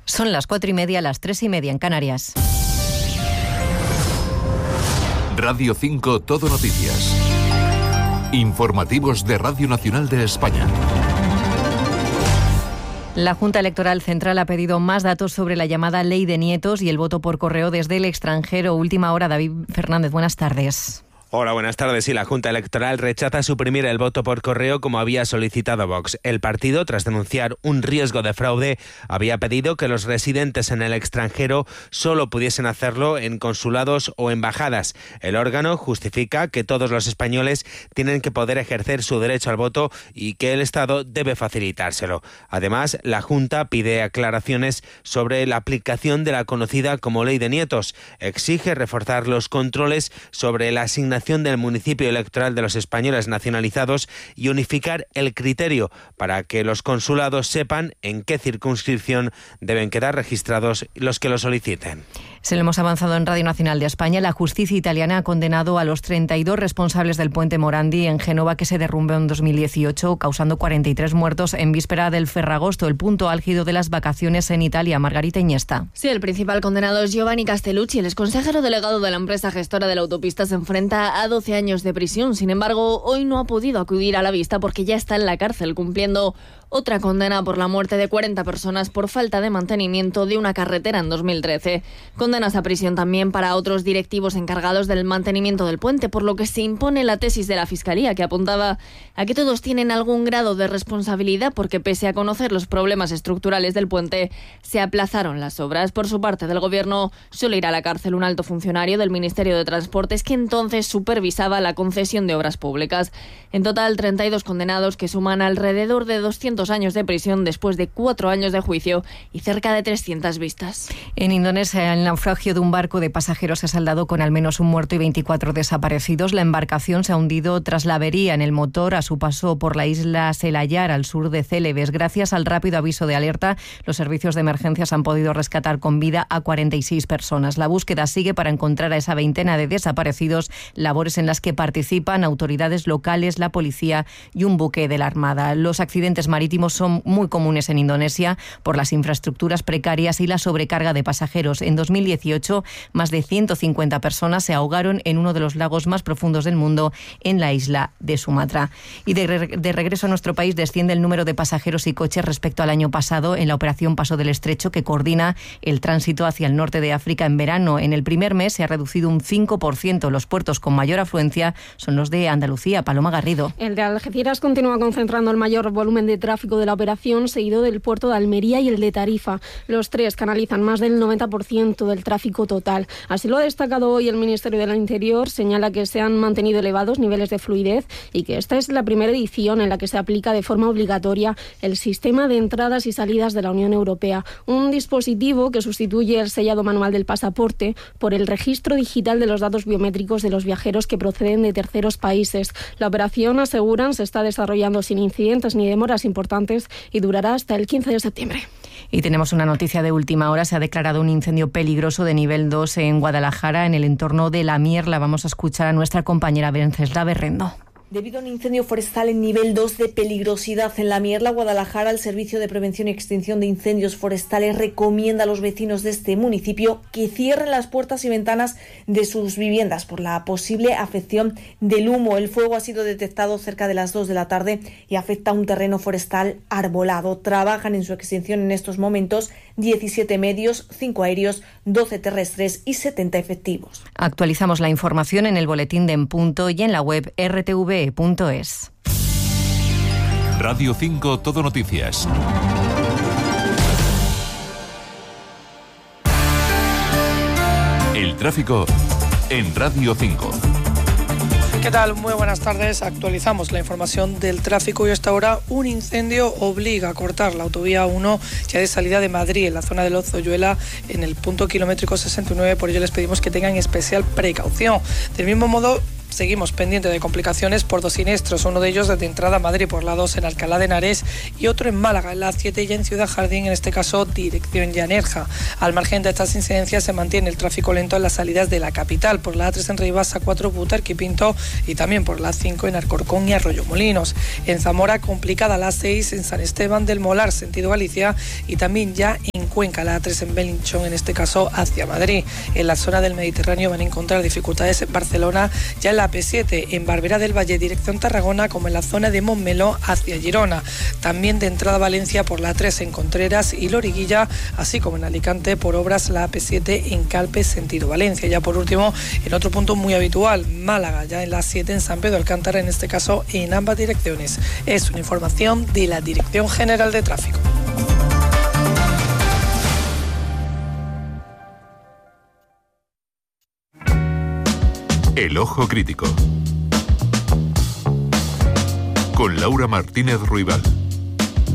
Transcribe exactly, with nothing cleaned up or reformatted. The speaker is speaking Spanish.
Son las cuatro y media, las tres y media en Canarias. Radio cinco Todo Noticias. Informativos de Radio Nacional de España. La Junta Electoral Central ha pedido más datos sobre la llamada Ley de Nietos y el voto por correo desde el extranjero. Última hora, David Fernández, buenas tardes. Hola, buenas tardes. Sí, la Junta Electoral rechaza suprimir el voto por correo como había solicitado Vox. El partido, tras denunciar un riesgo de fraude, había pedido que los residentes en el extranjero solo pudiesen hacerlo en consulados o embajadas. El órgano justifica que todos los españoles tienen que poder ejercer su derecho al voto y que el Estado debe facilitárselo. Además, la Junta pide aclaraciones sobre la aplicación de la conocida como Ley de Nietos. Exige reforzar los controles sobre la asignación del municipio electoral de los españoles nacionalizados y unificar el criterio para que los consulados sepan en qué circunscripción deben quedar registrados los que lo soliciten. Se lo hemos avanzado en Radio Nacional de España. La justicia italiana ha condenado a los treinta y dos responsables del puente Morandi en Génova que se derrumbó en dos mil dieciocho, causando cuarenta y tres muertos en víspera del Ferragosto, el punto álgido de las vacaciones en Italia. Margarita Iniesta. Sí, el principal condenado es Giovanni Castellucci. El exconsejero delegado de la empresa gestora de la autopista se enfrenta a doce años de prisión. Sin embargo, hoy no ha podido acudir a la vista porque ya está en la cárcel cumpliendo otra condena por la muerte de cuarenta personas por falta de mantenimiento de una carretera en dos mil trece. Condenas a prisión también para otros directivos encargados del mantenimiento del puente, por lo que se impone la tesis de la Fiscalía, que apuntaba a que todos tienen algún grado de responsabilidad porque, pese a conocer los problemas estructurales del puente, se aplazaron las obras. Por su parte, del Gobierno suele ir a la cárcel un alto funcionario del Ministerio de Transportes que entonces supervisaba la concesión de obras públicas. En total, treinta y dos condenados que suman alrededor de doscientos años de prisión después de cuatro años de juicio y cerca de trescientas vistas. En Indonesia, el naufragio de un barco de pasajeros se ha saldado con al menos un muerto y veinticuatro desaparecidos. La embarcación se ha hundido tras la avería en el motor a su paso por la isla Selayar, al sur de Celebes. Gracias al rápido aviso de alerta, los servicios de emergencias han podido rescatar con vida a cuarenta y seis personas. La búsqueda sigue para encontrar a esa veintena de desaparecidos, labores en las que participan autoridades locales, la policía y un buque de la Armada. Los accidentes marítimos son muy comunes en Indonesia por las infraestructuras precarias y la sobrecarga de pasajeros. En dos mil dieciocho, más de ciento cincuenta personas se ahogaron en uno de los lagos más profundos del mundo, en la isla de Sumatra. Y de, re- de regreso a nuestro país, desciende el número de pasajeros y coches respecto al año pasado en la operación Paso del Estrecho, que coordina el tránsito hacia el norte de África en verano. En el primer mes se ha reducido un cinco por ciento. Los puertos con mayor afluencia son los de Andalucía. Paloma Garrido. El de Algeciras continúa concentrando el mayor volumen de tráfico de la operación, seguido del puerto de Almería y el de Tarifa. Los tres canalizan más del noventa por ciento del tráfico total. Así lo ha destacado hoy el Ministerio del Interior. Señala que se han mantenido elevados niveles de fluidez y que esta es la primera edición en la que se aplica de forma obligatoria el sistema de entradas y salidas de la Unión Europea, un dispositivo que sustituye el sellado manual del pasaporte por el registro digital de los datos biométricos de los viajeros que proceden de terceros países. La operación, aseguran, se está desarrollando sin incidentes ni demoras importantes y durará hasta el quince de septiembre. Y tenemos una noticia de última hora. Se ha declarado un incendio peligroso de nivel dos en Guadalajara, en el entorno de La Mierla. Vamos a escuchar a nuestra compañera Venceslava Berrendo. Debido a un incendio forestal en nivel dos de peligrosidad en La Mierla, Guadalajara, el Servicio de Prevención y Extinción de Incendios Forestales recomienda a los vecinos de este municipio que cierren las puertas y ventanas de sus viviendas por la posible afección del humo. El fuego ha sido detectado cerca de las dos de la tarde y afecta a un terreno forestal arbolado. Trabajan en su extinción en estos momentos diecisiete medios, cinco aéreos, doce terrestres y setenta efectivos. Actualizamos la información en el boletín de En Punto y en la web r t v punto es. Radio cinco Todo Noticias. El tráfico en Radio cinco. ¿Qué tal? Muy buenas tardes. Actualizamos la información del tráfico y hasta ahora un incendio obliga a cortar la autovía uno ya de salida de Madrid en la zona de Lozoyuela en el punto kilométrico sesenta y nueve. Por ello les pedimos que tengan especial precaución. Del mismo modo, seguimos pendientes de complicaciones por dos siniestros, uno de ellos desde entrada a Madrid por la dos en Alcalá de Henares y otro en Málaga, en la siete y en Ciudad Jardín, en este caso dirección Llanerja. Al margen de estas incidencias se mantiene el tráfico lento en las salidas de la capital, por la A tres en Rivas, A cuatro Butarque y Pinto y también por la cinco en Alcorcón y Arroyomolinos. En Zamora complicada la seis en San Esteban del Molar, sentido Galicia, y también ya en Cuenca, la A tres en Belinchón, en este caso hacia Madrid. En la zona del Mediterráneo van a encontrar dificultades en Barcelona, ya en la A P siete, en Barberá del Valle, dirección Tarragona, como en la zona de Montmeló hacia Girona. También de entrada a Valencia por la A tres en Contreras y Loriguilla, así como en Alicante por obras la A P siete en Calpe, sentido Valencia. Ya por último, en otro punto muy habitual, Málaga, ya en la A siete en San Pedro Alcántara, en este caso en ambas direcciones. Es una información de la Dirección General de Tráfico. El Ojo Crítico con Laura Martínez Ruibal.